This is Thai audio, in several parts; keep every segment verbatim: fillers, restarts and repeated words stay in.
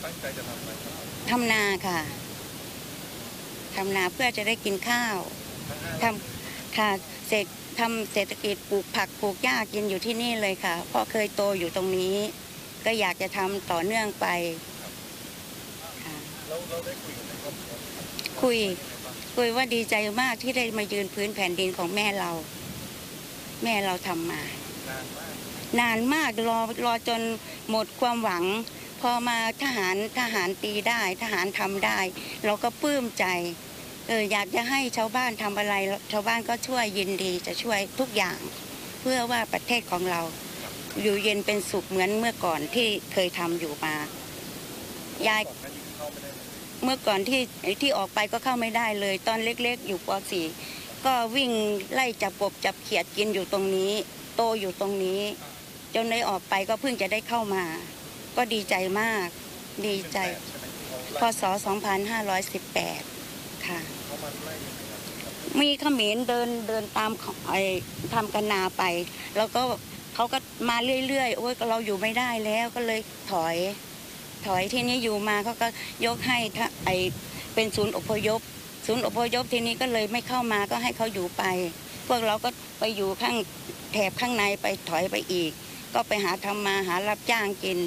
ตั้งใจจะทำอะไรทำนาค่ะทำนาเพื่อจะได้กินข้าวทำค่ะเสร็จทำเศรษฐกิจปลูกผักปลูกหญ้ากินอยู่ที่นี่เลยค่ะเพราะเคยโตอยู่ตรงนี้ก็อยากจะทำต่อเนื่องไปค่ะเราเราได้คุยกับครอบครัวคุยคุยว่าดีใจมากที่ได้มายืนพื้นแผ่นดินของแม่เราแม่เราทำมานานมากนานมากรอรอจนหมดความหวังพอมาทหารทหารตีได้ทหารทำได้เราก็ปลื้มใจเอออยากจะให้ชาวบ้านทำอะไรชาวบ้านก็ช่วยยินดีจะช่วยทุกอย่างเพื่อว่าประเทศของเราอยู่เย็นเป็นสุขเหมือนเมื่อก่อนที่เคยทำอยู่มายายเมื่อก่อนที่ที่ออกไปก็เข้าไม่ได้เลยตอนเล็กๆอยู่ป .สี่ ก็วิ่งไล่จับกบจับเขียดกินอยู่ตรงนี้โตอยู่ตรงนี้จนได้ออกไปก็เพิ่งจะได้เข้ามาก็ดีใจมากดีใจพ.ศ. สองพันห้าร้อยสิบแปดค่ะมีเขมรเดินเดินตามไอ้ทำกันนาไปแล้วก็เขาก็มาเรื่อยๆโอ้ยเราอยู่ไม่ได้แล้วก็เลยถอยถอยที่นี้อยู่มาเขาก็ยกให้ไอ้เป็นศูนย์อพยพศูนย์อพยพทีนี้ก็เลยไม่เข้ามาก็ให้เขาอยู่ไปพวกเราก็ไปอยู่ข้างแถบข้างในไปถอยไปอีกก็ไปหาทำมาหารับจ้างกิน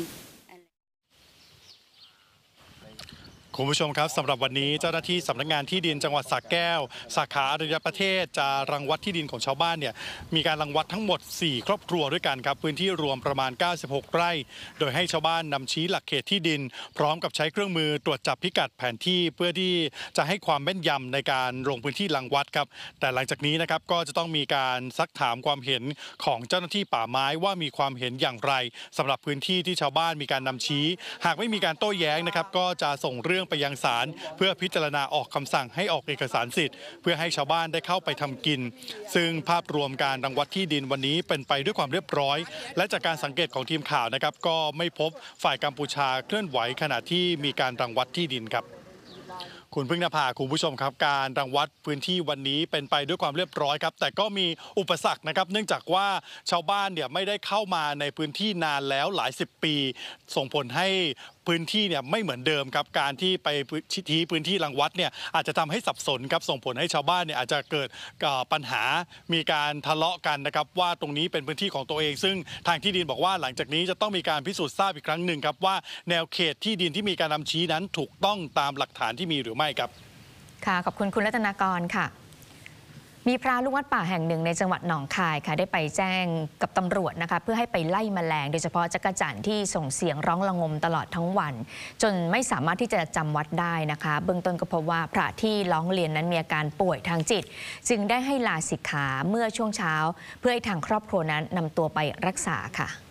คุณผู้ชมครับสำหรับวันนี้เจ้าหน้าที่สำนักงานที่ดินจังหวัดสระแก้วสาขาอรัญญประเทศจะรังวัดที่ดินของชาวบ้านเนี่ยมีการรังวัดทั้งหมดสี่ครอบครัวด้วยกันครับพื้นที่รวมประมาณเก้าสิบหกไร่โดยให้ชาวบ้านนำชี้หลักเขตที่ดินพร้อมกับใช้เครื่องมือตรวจจับพิกัดแผนที่เพื่อที่จะให้ความแม่นยำในการลงพื้นที่รังวัดครับแต่หลังจากนี้นะครับก็จะต้องมีการซักถามความเห็นของเจ้าหน้าที่ป่าไม้ว่ามีความเห็นอย่างไรสำหรับพื้นที่ที่ชาวบ้านมีการนำชี้หากไม่มีการโต้แย้งนะครับก็จะส่งเรื่องไปยังศาลเพื่อพิจารณาออกคำสั่งให้ออกเอกสารสิทธิ์เพื่อให้ชาวบ้านได้เข้าไปทำกินซึ่งภาพรวมการรังวัดที่ดินวันนี้เป็นไปด้วยความเรียบร้อยและจากการสังเกตของทีมข่าวนะครับก็ไม่พบฝ่ายกัมพูชาเคลื่อนไหวขณะที่มีการรังวัดที่ดินครับคุณพึ่งนภาคุณผู้ชมครับการรังวัดพื้นที่วันนี้เป็นไปด้วยความเรียบร้อยครับแต่ก็มีอุปสรรคนะครับเนื่องจากว่าชาวบ้านเนี่ยไม่ได้เข้ามาในพื้นที่นานแล้วหลายสิบปีส่งผลให้พื้นที่เนี่ยไม่เหมือนเดิมครับการที่ไปชี้พื้นที่รังวัดเนี่ยอาจจะทำให้สับสนครับส่งผลให้ชาวบ้านเนี่ยอาจจะเกิดปัญหามีการทะเลาะกันนะครับว่าตรงนี้เป็นพื้นที่ของตัวเองซึ่งทางที่ดินบอกว่าหลังจากนี้จะต้องมีการพิสูจน์ทราบอีกครั้งหนึ่งครับว่าแนวเขตที่ดินที่มีการนำชี้นั้นถูกต้องตามหลักฐานที่มีหรือไม่ครับค่ะขอบคุณคุณรัตนากรค่ะมีพระลูกวัดป่าแห่งหนึ่งในจังหวัดหนองคายค่ะได้ไปแจ้งกับตำรวจนะคะเพื่อให้ไปไล่แมลงโดยเฉพาะจักจั่นที่ส่งเสียงร้องระงมตลอดทั้งวันจนไม่สามารถที่จะจำวัดได้นะคะเบื้องต้นก็พบว่าพระที่ร้องเรียนนั้นมีอาการป่วยทางจิตจึงได้ให้ลาสิกขาเมื่อช่วงเช้าเพื่อให้ทางครอบครัวนั้นนำตัวไปรักษาค่ะ